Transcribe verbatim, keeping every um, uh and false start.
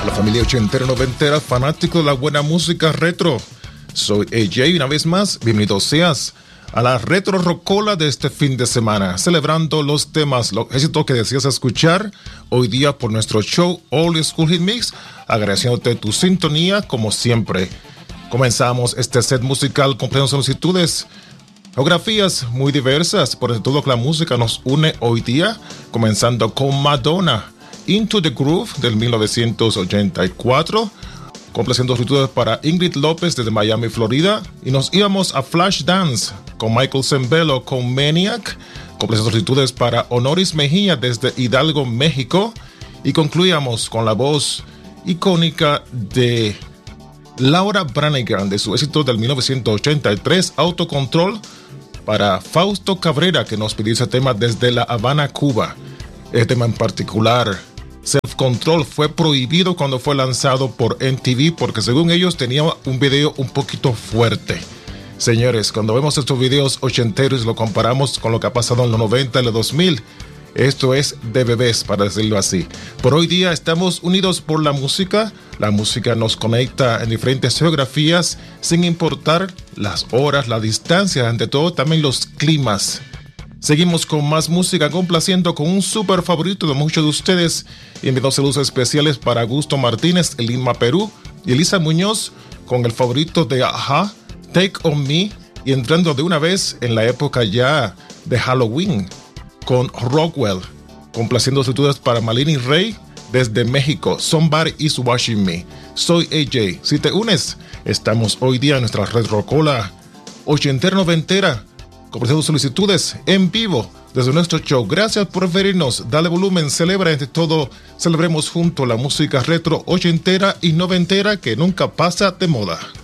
la familia ochentera noventera, fanático de la buena música retro. Soy A J y una vez más, bienvenido seas a la Retro Rocola de este fin de semana, celebrando los temas, los éxitos que deseas escuchar hoy día por nuestro show Old School Hit Mix, agradeciéndote tu sintonía como siempre. Comenzamos este set musical con plenas solicitudes, geografías muy diversas, por todo que la música nos une hoy día, comenzando con Madonna, Into the Groove del mil novecientos ochenta y cuatro, complaciendo solicitudes para Ingrid López desde Miami, Florida, y nos íbamos a Flashdance con Michael Zembello con Maniac, complaciendo solicitudes para Honoris Mejía desde Hidalgo, México, y concluíamos con la voz icónica de Laura Branigan de su éxito del mil novecientos ochenta y tres, Autocontrol, para Fausto Cabrera, que nos pidió ese tema desde La Habana, Cuba. Este tema en particular, Self Control, fue prohibido cuando fue lanzado por M T V porque según ellos tenía un video un poquito fuerte. Señores, cuando vemos estos videos ochenteros y lo comparamos con lo que ha pasado en los noventa y los dos mil, esto es de bebés, para decirlo así. Por hoy día estamos unidos por la música. La música nos conecta en diferentes geografías, sin importar las horas, la distancia, ante todo también los climas. Seguimos con más música, complaciendo con un súper favorito de muchos de ustedes. Y enviando saludos especiales para Augusto Martínez en Lima, Perú, y Elisa Muñoz con el favorito de Ajá, Take On Me, y entrando de una vez en la época ya de Halloween con Rockwell, complaciendo solicitudes para Malini Rey desde México, Somebody Is Watching Me. Soy A J. Si te unes, estamos hoy día en nuestra red Rocola ochentera noventera, complaciendo solicitudes en vivo desde nuestro show. Gracias por referirnos, dale volumen, celebra entre todo, celebremos junto la música retro ochentera y noventera que nunca pasa de moda.